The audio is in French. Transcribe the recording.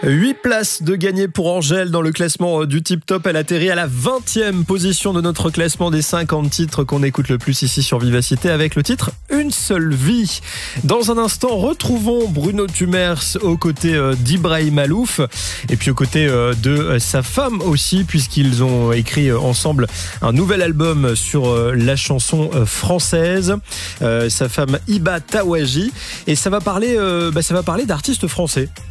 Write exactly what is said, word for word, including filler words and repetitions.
huit places de gagné pour Angèle dans le classement du Tip Top. Elle atterrit à la vingtième position de notre classement des cinquante titres qu'on écoute le plus ici sur Vivacité avec le titre Une seule vie. Dans un instant, retrouvons Bruno Tumers aux côtés d'Ibrahim Alouf et puis aux côtés de sa femme aussi, puisqu'ils ont écrit ensemble un nouvel album sur la chanson française. Sa femme Iba Tawaji, et ça va parler, bah ça va parler d'artistes français.